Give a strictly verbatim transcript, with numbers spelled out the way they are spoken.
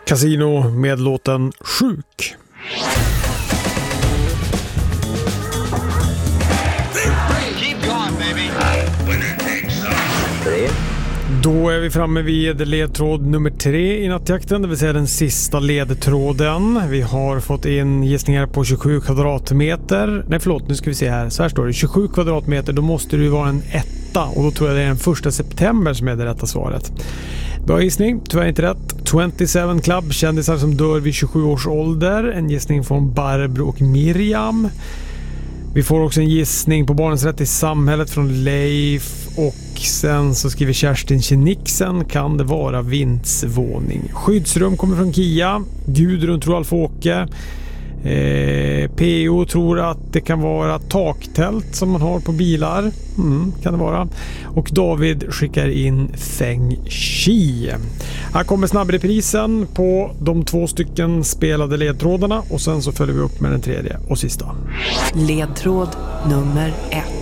Casino med låten Sjuk. Då är vi framme vid ledtråd nummer tre i nattjakten, det vill säga den sista ledtråden. Vi har fått in gissningar på tjugosju kvadratmeter. Nej förlåt, nu ska vi se här. Så här står det, tjugosju kvadratmeter, då måste det ju vara en etta. Och då tror jag det är den första september som är det rätta svaret. Bra gissning, tyvärr inte rätt. tjugosju Club, kändisar som dör vid tjugosju års ålder. En gissning från Barbro och Miriam. Vi får också en gissning på barnens rätt i samhället från Leif. Och sen så skriver Kerstin Kinixen, kan det vara vindsvåning? Skyddsrum kommer från Kia. Gudrun tror Alfåke. Eh, P O tror att det kan vara taktält som man har på bilar. Mm, kan det vara. Och David skickar in Feng Shi. Här kommer snabbreprisen på de två stycken spelade ledtrådarna. Och sen så följer vi upp med den tredje och sista. Ledtråd nummer ett.